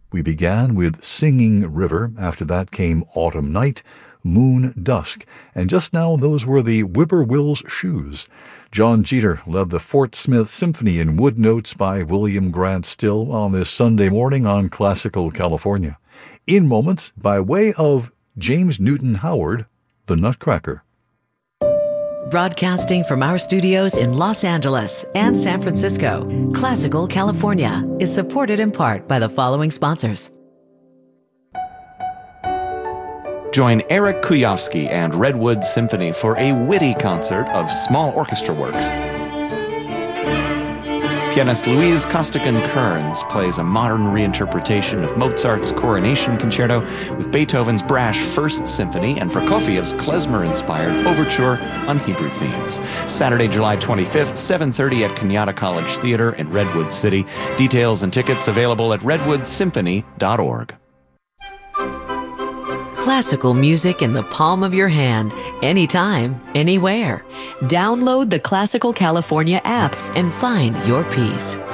We began with Singing River. After that came Autumn Night, Moon Dusk. And just now, those were the Whippoorwill's Shoes. John Jeter led the Fort Smith Symphony in Wood Notes by William Grant Still on this Sunday morning on Classical California. In moments, by way of James Newton Howard, The Nutcracker. Broadcasting from our studios in Los Angeles and San Francisco, Classical California is supported in part by the following sponsors. Join Eric Kuyovsky and Redwood Symphony for a witty concert of small orchestra works. Pianist Louise Costigan-Kearns plays a modern reinterpretation of Mozart's Coronation Concerto with Beethoven's brash First Symphony and Prokofiev's klezmer-inspired overture on Hebrew themes. Saturday, July 25th, 7:30 at Kenyatta College Theater in Redwood City. Details and tickets available at redwoodsymphony.org. Classical music in the palm of your hand, anytime, anywhere. Download the Classical California app and find your peace.